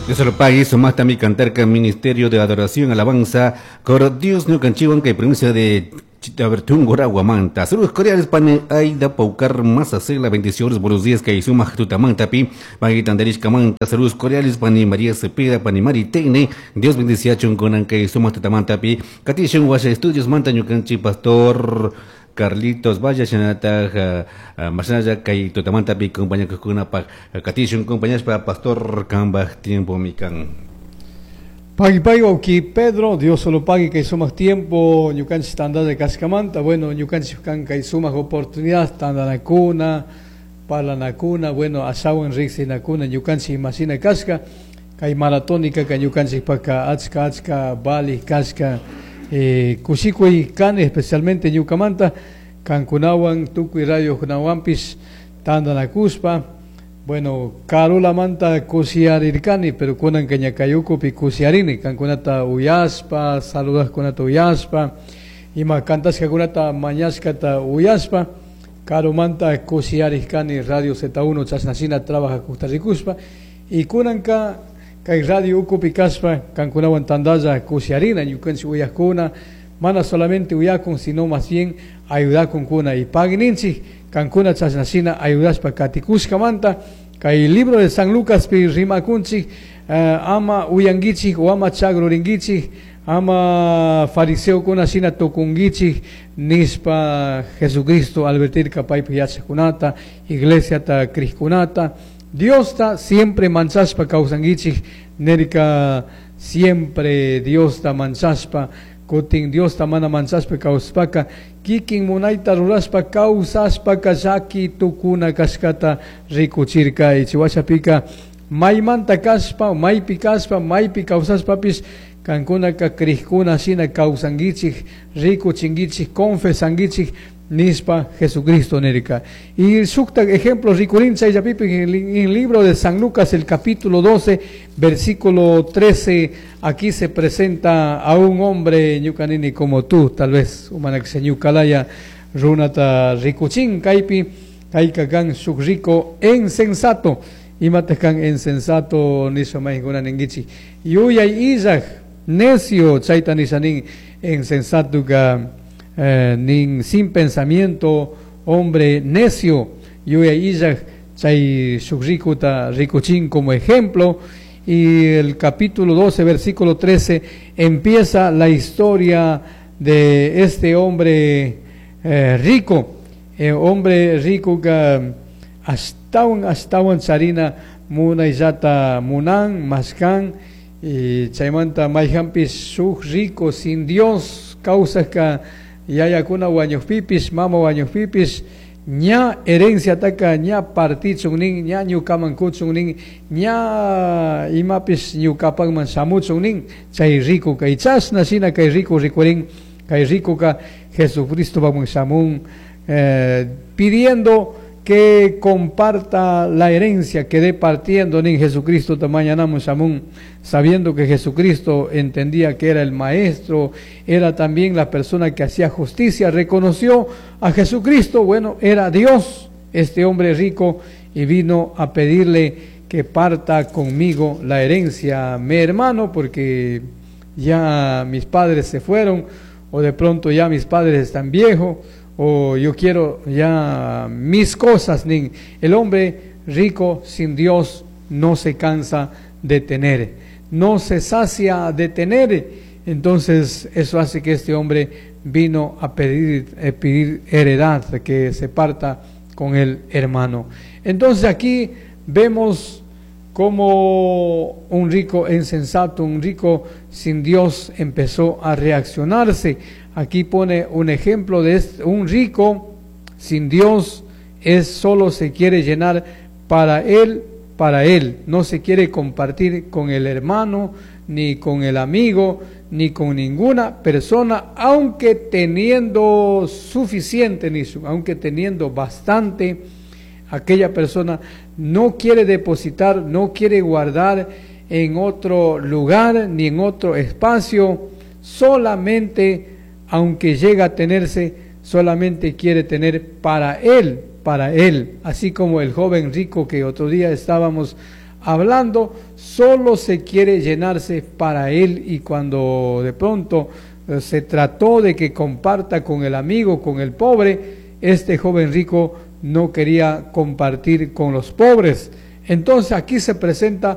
Dios lo pague, somasta mi cantar que ministerio de adoración, alabanza, coro Dios no canchivan que pronuncia de Chitabertungora Guamanta. Saludos cordiales pane Aida Paucar más hacer la bendiciones, buenos días que suma tutamanta pi, Bagitanderish Camanta, saludos cordiales pane María Cepeda, pane Mari Teine, Dios bendice a Chunconan que suma tutamanta pi, Catishon Washa Estudios Mantaño Canchi Pastor Carlitos Vaya Chanata Masaya Kai Tutamanta pi compañía que kuna pa Catishon compañías para Pastor Camba tiempo mi can. Pagi aquí Pedro, Dios solo pague que sumas tiempo, ñucanchi estanda de Cascamanta, bueno, ñucanchi canca y sumas oportunidad, estanda na cuna, para la cuna, bueno, asao en rixi na cuna, ñucanchi imagina casca, kai maratónica, que ñucanchi paca achka, bali, casca, kusiko y can, especialmente ñucamanta, cancunawan, tuku y radio junawampis, tanda na cuspa. Bueno, Carola manta kusiarirkani, pero kunan kañakayuko pi kusiarini, kankunata uyaspa, saludas kunata uyaspa, ima cantas kunata mañaskata uyaspa, Caro manta kusiarirkani Radio Z1 chasnacina trabaja Costa Ricuspa, y kunanka kay Radio uko pi kaspa, kankunawan tandaya kusiarina, yukansi uyaskuna, mana solamente uyakun, sino más bien ayudar con kuna y pagininchi, Cancuna chasnacina ayudaspa katikuska manta, kay libro de San Lucas pi rimakunchi, ama uyangichi o ama chagloringichi, ama fariseo kunasina tokungichi, nispa Jesucristo albertir kapay piyachakunata, iglesia ta criskunata, Dios ta siempre manchaspa causangichi, nerica siempre Dios ta manchaspa, Kotin Dios tamana mansaspa kauspaka kikin munaita ruraspa kausaspa kashaki tukuna kashkata rikuchirka ichiwashapika maymanta kaspa maypi kaspa maypi kausaspapis kankuna ka krikuna sina kausangichik rikuchingichik confesangichik nispa Jesucristo nerica. Y sukta ejemplo ricurincha y yapipi en el libro de San Lucas, el capítulo 12, versículo 13, aquí se presenta a un hombre ñucanini como tú, tal vez, humanaxe ñucalaya, runata ricuchin, kaipi, kaikakan suk rico insensato, y matekan insensato niso maigunan engichi. Y uyay izak, necio, chaita nisanin insensato ga, sin pensamiento, hombre necio, Yuya Isaac, Chay Shukrikuta Rikuchin como ejemplo, y el capítulo 12, versículo 13, empieza la historia de este hombre rico, hombre rico que astawan Sarina Munaizata Munan, Maskan, y Chaymanta Mayhampis Shuk rico sin Dios, causas que Yaya kuna waños pipis, mama waños pipis, ña herencia taka, ña partichungning, ña ñukamankuchungning, ña imapis ñukapangman samuchungning, chay rico kay chasna sina kay rico ricuring, kay rico ka Jesucristo vamos samun, pidiendo que comparta la herencia que dé partiendo en Jesucristo tamañanamos samun, sabiendo que Jesucristo entendía que era el maestro, era también la persona que hacía justicia, reconoció a Jesucristo, bueno, era Dios, este hombre rico, y vino a pedirle que parta conmigo la herencia, mi hermano, porque ya mis padres se fueron, o de pronto ya mis padres están viejos, o yo quiero ya mis cosas. El hombre rico sin Dios no se cansa de tener, no se sacia de tener, entonces eso hace que este hombre vino a pedir heredad, que se parta con el hermano. Entonces aquí vemos como un rico insensato, un rico sin Dios empezó a reaccionarse. Aquí pone un ejemplo de un rico sin Dios, solo se quiere llenar para él, no se quiere compartir con el hermano, ni con el amigo, ni con ninguna persona, aunque teniendo suficiente, aunque teniendo bastante, aquella persona no quiere depositar, no quiere guardar en otro lugar, ni en otro espacio, solamente, aunque llega a tenerse, solamente quiere tener para él, así como el joven rico que otro día estábamos hablando, solo se quiere llenarse para él, y cuando de pronto se trató de que comparta con el amigo, con el pobre, este joven rico no quería compartir con los pobres. Entonces aquí se presenta